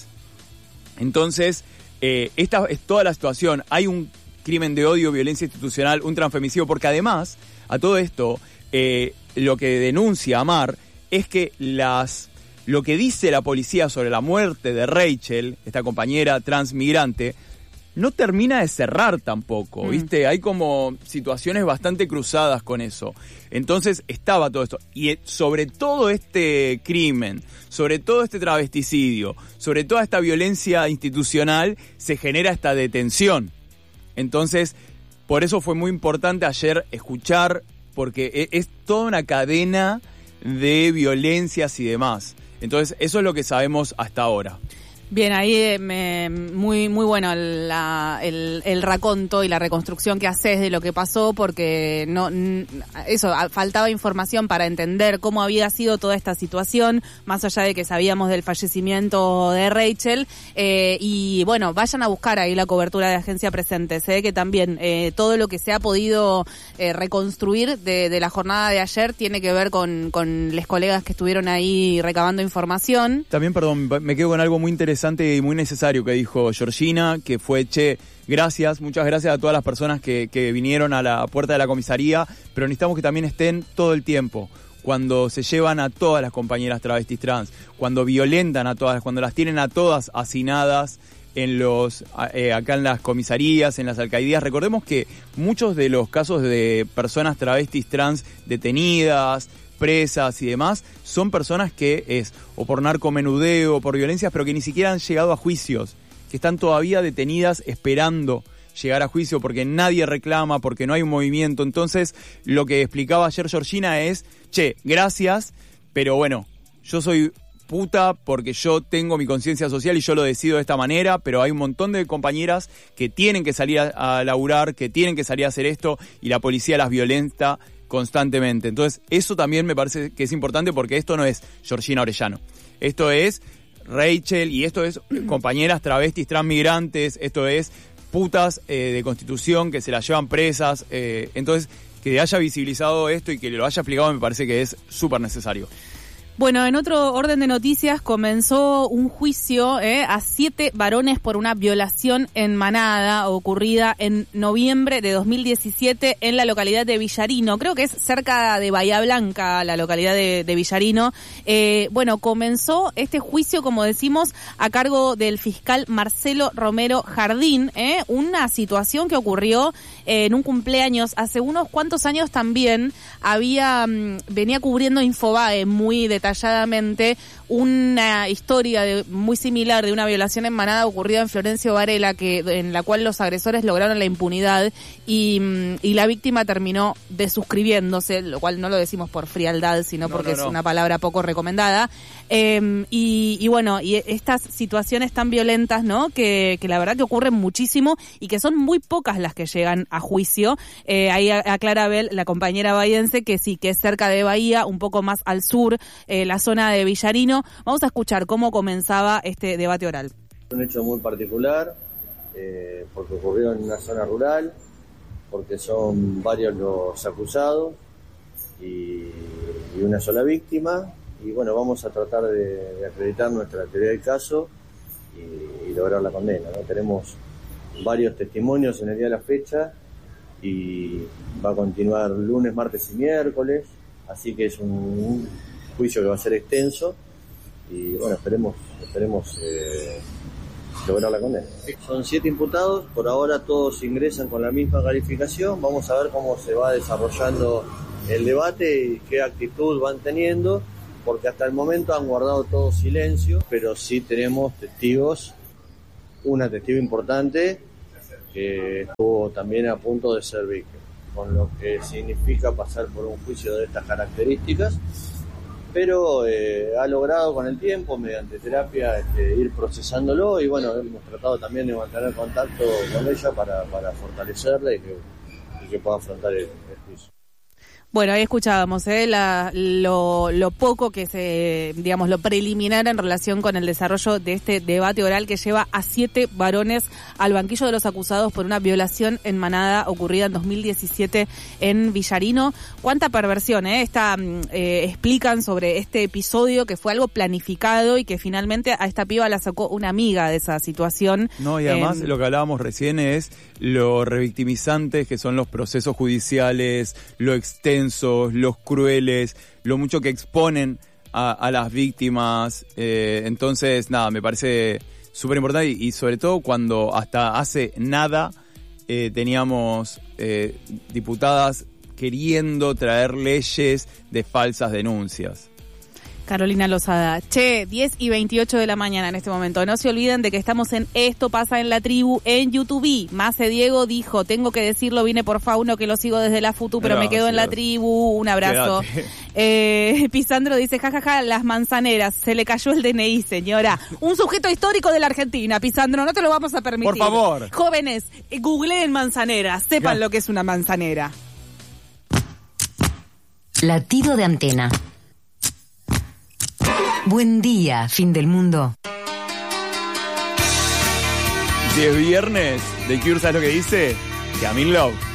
Entonces, eh, esta es toda la situación. Hay un crimen de odio, violencia institucional, un transfemicidio, porque además, a todo esto, eh, lo que denuncia Amar es que las, lo que dice la policía sobre la muerte de Rachel, esta compañera transmigrante, no termina de cerrar tampoco, mm. ¿viste? Hay como situaciones bastante cruzadas con eso. Entonces estaba todo esto. Y sobre todo este crimen, sobre todo este travesticidio, sobre toda esta violencia institucional, se genera esta detención. Entonces, por eso fue muy importante ayer escuchar, porque es, es toda una cadena de violencias y demás. Entonces, eso es lo que sabemos hasta ahora. Bien, ahí eh, me, muy muy bueno la, el, el raconto y la reconstrucción que haces de lo que pasó, porque no n- eso faltaba información para entender cómo había sido toda esta situación, más allá de que sabíamos del fallecimiento de Rachel. Eh, y bueno, vayan a buscar ahí la cobertura de Agencia Presentes, eh, que también eh, todo lo que se ha podido eh, reconstruir de, de la jornada de ayer tiene que ver con, con los colegas que estuvieron ahí recabando información. También, perdón, me quedo con algo muy interesante y muy necesario que dijo Georgina, que fue, che, gracias, muchas gracias a todas las personas que, que vinieron a la puerta de la comisaría, pero necesitamos que también estén todo el tiempo, cuando se llevan a todas las compañeras travestis trans, cuando violentan a todas, cuando las tienen a todas hacinadas en los eh, acá en las comisarías, en las alcaldías. Recordemos que muchos de los casos de personas travestis trans detenidas, presas y demás, son personas que es o por narcomenudeo, o por violencias, pero que ni siquiera han llegado a juicios, que están todavía detenidas esperando llegar a juicio porque nadie reclama, porque no hay un movimiento. Entonces, lo que explicaba ayer Georgina es, che, gracias, pero bueno, yo soy puta porque yo tengo mi conciencia social y yo lo decido de esta manera, pero hay un montón de compañeras que tienen que salir a, a laburar, que tienen que salir a hacer esto, y la policía las violenta constantemente. Entonces, eso también me parece que es importante, porque esto no es Georgina Orellano. Esto es Rachel, y esto es compañeras travestis transmigrantes, esto es putas eh, de Constitución que se las llevan presas. Eh, entonces, que haya visibilizado esto y que lo haya explicado me parece que es súper necesario. Bueno, en otro orden de noticias, comenzó un juicio eh, a siete varones por una violación en manada ocurrida en noviembre de dos mil diecisiete en la localidad de Villarino. Creo que es cerca de Bahía Blanca, la localidad de, de Villarino. Eh, bueno, comenzó este juicio, como decimos, a cargo del fiscal Marcelo Romero Jardín. Eh, una situación que ocurrió eh, en un cumpleaños hace unos cuantos años también. Había mmm, venía cubriendo Infobae muy detalladamente detalladamente una historia de, muy similar de una violación en manada ocurrida en Florencio Varela, que en la cual los agresores lograron la impunidad y, y la víctima terminó desuscribiéndose, lo cual no lo decimos por frialdad, sino no, porque no, no. es una palabra poco recomendada. Eh, y, y bueno, y estas situaciones tan violentas, ¿no? Que, que la verdad que ocurren muchísimo y que son muy pocas las que llegan a juicio. Eh, ahí aclara Bel, la compañera bahiense, que sí, que es cerca de Bahía, un poco más al sur, eh, la zona de Villarino. Vamos a escuchar cómo comenzaba este debate oral. Un hecho muy particular, eh, porque ocurrió en una zona rural, porque son varios los acusados y, y una sola víctima. Y bueno, vamos a tratar de, de acreditar nuestra teoría del caso y, y lograr la condena, ¿no? Tenemos varios testimonios en el día de la fecha y va a continuar lunes, martes y miércoles, así que es un, un juicio que va a ser extenso y bueno, esperemos, esperemos eh, lograr la condena. Son siete imputados, por ahora todos ingresan con la misma calificación, vamos a ver cómo se va desarrollando el debate y qué actitud van teniendo, porque hasta el momento han guardado todo silencio, pero sí tenemos testigos, una testigo importante que estuvo también a punto de ser víctima, con lo que significa pasar por un juicio de estas características, pero eh, ha logrado con el tiempo, mediante terapia, este, ir procesándolo y bueno, hemos tratado también de mantener contacto con ella para, para fortalecerla y que, y que pueda afrontar el, el juicio. Bueno, ahí escuchábamos ¿eh? La, lo, lo poco que se, digamos, lo preliminar en relación con el desarrollo de este debate oral que lleva a siete varones al banquillo de los acusados por una violación en manada ocurrida en dos mil diecisiete en Villarino. Cuánta perversión, ¿eh? Esta, eh, explican sobre este episodio que fue algo planificado y que finalmente a esta piba la sacó una amiga de esa situación. No, y además eh, lo que hablábamos recién es lo revictimizantes que son los procesos judiciales, lo extensos, los crueles, lo mucho que exponen a, a las víctimas. Eh, entonces, nada, me parece súper importante y, y sobre todo cuando hasta hace nada eh, teníamos eh, diputadas queriendo traer leyes de falsas denuncias. Carolina Lozada. Che, diez y veintiocho de la mañana en este momento. No se olviden de que estamos en Esto Pasa en la Tribu en YouTube. Mace Diego dijo, tengo que decirlo, vine por Fauno, que lo sigo desde la Futu, pero Gracias. me quedo en la tribu. Un abrazo. Eh, Pisandro dice, jajaja, ja, ja, las manzaneras, se le cayó el D N I, señora. Un sujeto histórico de la Argentina, Pisandro, no te lo vamos a permitir. Por favor. Jóvenes, eh, googleen manzaneras, sepan ya. lo que es una manzanera. Latido de antena. Buen día, fin del mundo. Si es viernes, The Cure, ¿sabes lo que dice? Que I'm in love.